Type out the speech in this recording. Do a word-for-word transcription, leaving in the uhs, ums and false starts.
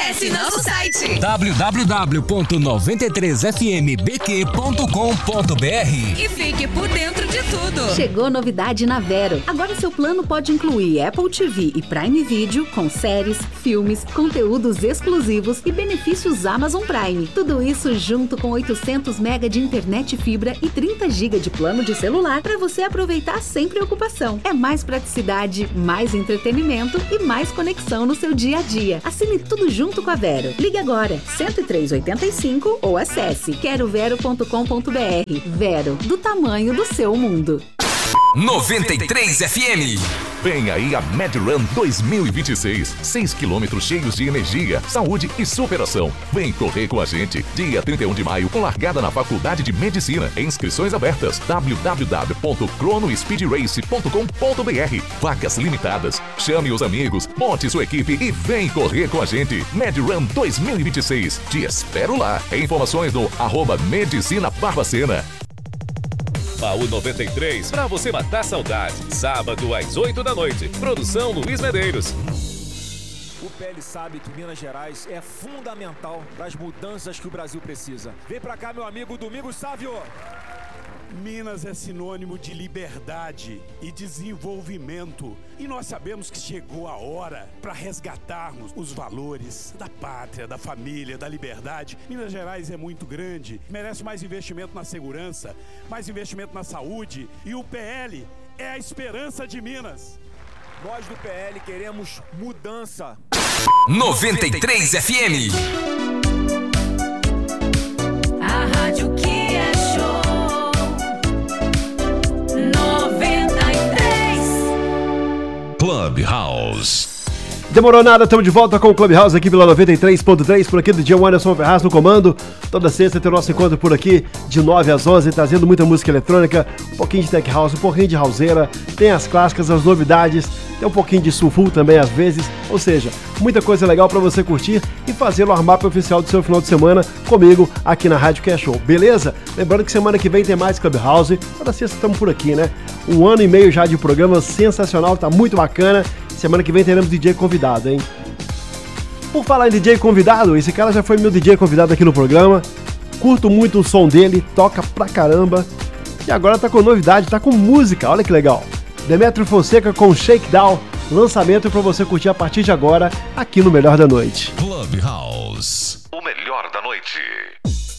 Acesse nosso site w w w ponto noventa e três f m b q ponto com ponto b r e fique por dentro de tudo. Chegou novidade na Vero. Agora seu plano pode incluir Apple T V e Prime Video com séries, filmes, conteúdos exclusivos e benefícios Amazon Prime. Tudo isso junto com oitocentos mega de internet fibra e trinta gigas de plano de celular para você aproveitar sem preocupação. É mais praticidade, mais entretenimento e mais conexão no seu dia a dia. Assine tudo junto com a Vero. Ligue agora, cento e três, oitenta e cinco ou acesse quero vero ponto com ponto b r. Vero, do tamanho do seu mundo. noventa e três F M. Vem aí a MedRun dois mil e vinte e seis. seis quilômetros cheios de energia, saúde e superação. Vem correr com a gente. Dia trinta e um de maio, com largada na Faculdade de Medicina. Inscrições abertas. w w w ponto crono speed race ponto com ponto b r. Vagas limitadas. Chame os amigos, monte sua equipe e vem correr com a gente. MedRun dois mil e vinte e seis. Te espero lá. Informações no arroba Medicina Barbacena. Baú noventa e três, pra você matar saudade. Sábado às oito da noite. Produção Luiz Medeiros. O P L sabe que Minas Gerais é fundamental para as mudanças que o Brasil precisa. Vem pra cá, meu amigo Domingos Sávio. Minas é sinônimo de liberdade e desenvolvimento. E nós sabemos que chegou a hora para resgatarmos os valores da pátria, da família, da liberdade. Minas Gerais é muito grande, merece mais investimento na segurança, mais investimento na saúde. E o P L é a esperança de Minas. Nós do P L queremos mudança. noventa e três F M. A rádio que é show. noventa e três Clubhouse. Demorou nada, estamos de volta com o Clubhouse aqui pela noventa e três ponto três, por aqui do dia Anderson Ferraz no comando. Toda sexta tem o nosso encontro por aqui, de nove às onze, trazendo muita música eletrônica, um pouquinho de tech house, um pouquinho de houseera, tem as clássicas, as novidades, tem um pouquinho de sulfur também às vezes, ou seja, muita coisa legal para você curtir e fazer o armap oficial do seu final de semana comigo aqui na Rádio Que é Show, beleza? Lembrando que semana que vem tem mais Clubhouse, toda sexta estamos por aqui, né? Um ano e meio já de programa sensacional, tá muito bacana. Semana que vem teremos D J convidado, hein? Por falar em D J convidado, esse cara já foi meu D J convidado aqui no programa. Curto muito o som dele, toca pra caramba. E agora tá com novidade, tá com música, olha que legal. Demetrio Fonseca com Shakedown, lançamento pra você curtir a partir de agora, aqui no Melhor da Noite. Clubhouse. O melhor da noite.